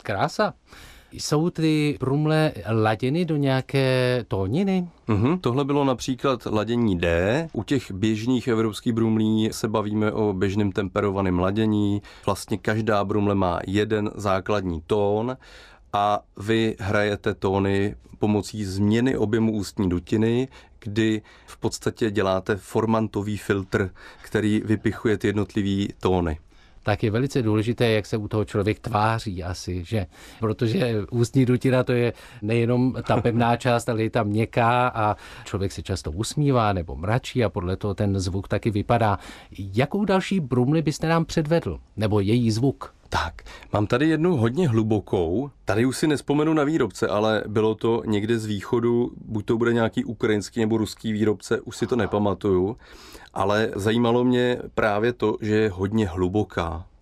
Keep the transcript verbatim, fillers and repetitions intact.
Krása. Jsou ty brumle laděny do nějaké tóniny? Uhum, tohle bylo například ladění D. U těch běžných evropských brumlí se bavíme o běžném temperovaném ladění. Vlastně každá brumle má jeden základní tón a vy hrajete tóny pomocí změny objemu ústní dutiny, kdy v podstatě děláte formantový filtr, který vypichuje ty jednotlivý tóny. Tak je velice důležité, jak se u toho člověk tváří asi, že? Protože ústní dutina to je nejenom ta pevná část, ale je tam měkká a člověk se často usmívá nebo mračí a podle toho ten zvuk taky vypadá. Jakou další brumli byste nám předvedl? Nebo její zvuk? Tak, mám tady jednu hodně hlubokou. Tady už si nespomenu na výrobce, ale bylo to někde z východu, buď to bude nějaký ukrajinský nebo ruský výrobce, už si to nepamatuju. Ale zajímalo mě právě to, že je hodně hluboká.